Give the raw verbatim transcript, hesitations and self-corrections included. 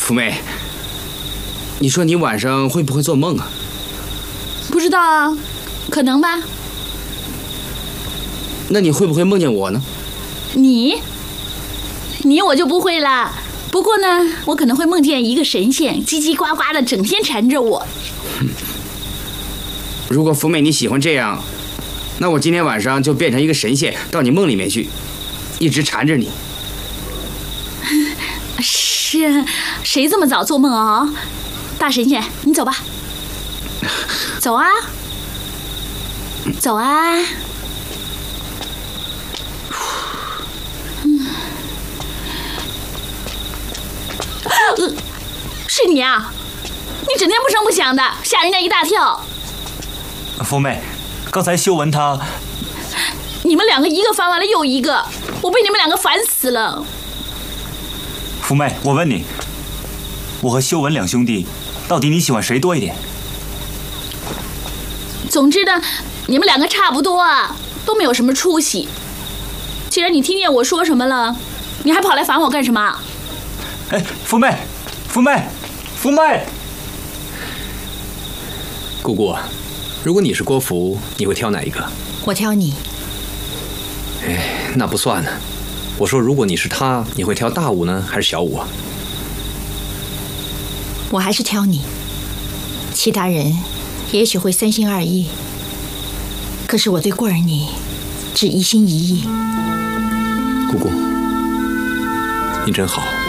福妹，你说你晚上会不会做梦啊？ 不知道啊，可能吧。 那你会不会梦见我呢？ 你，你我就不会了。不过呢，我可能会梦见一个神仙，叽叽呱呱的，整天缠着我。 如果福美你喜欢这样，那我今天晚上就变成一个神仙到你梦里面去，一直缠着你。 是，谁这么早做梦啊？大神仙，你走吧。走啊，走啊。嗯，呃，是你啊！你整天不声不响的，吓人家一大跳。 福妹，刚才修文他…… 你们两个一个烦完了又一个，我被你们两个烦死了。 福妹，我问你，我和修文两兄弟，到底你喜欢谁多一点？ 总之呢，你们两个差不多啊，都没有什么出息。既然你听见我说什么了，你还跑来烦我干什么？ 哎，福妹，福妹，福妹！ 姑姑，如果你是郭芙，你会挑哪一个？ 我挑你。 哎，那不算呢。我说，如果你是他，你会挑大武呢，还是小武啊？ 我还是挑你。其他人也许会三心二意，可是我对过儿你只一心一意。 姑姑，你真好。